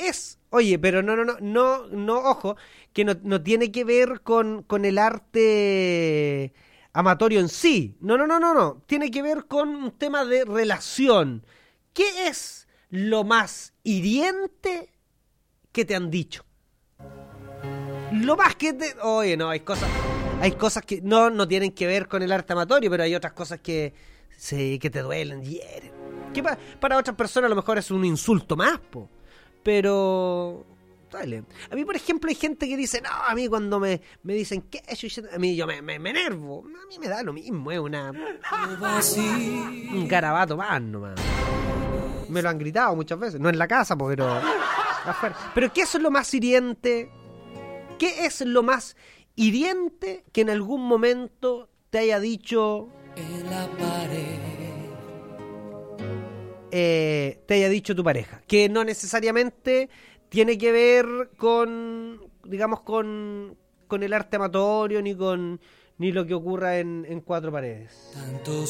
es? Oye, pero no, ojo, que no tiene que ver con el arte amatorio en sí. No. Tiene que ver con un tema de relación. ¿Qué es lo más hiriente que te han dicho? Lo más que te... Oye, no, hay cosas que no tienen que ver con el arte amatorio, pero hay otras cosas que sí, que te duelen, hieren. Que para otras personas a lo mejor es un insulto más, po. Pero... Dale. A mí, por ejemplo, hay gente que dice, no, a mí cuando me dicen, ¿qué? A mí yo me enervo. A mí me da lo mismo, es un garabato más nomás. Me lo han gritado muchas veces. No en la casa, pero afuera. Pero ¿qué es lo más hiriente? ¿Qué es lo más hiriente que en algún momento te haya dicho... En la pared. Te haya dicho tu pareja? Que no necesariamente tiene que ver con, digamos, con el arte amatorio ni lo que ocurra en cuatro paredes. Tantos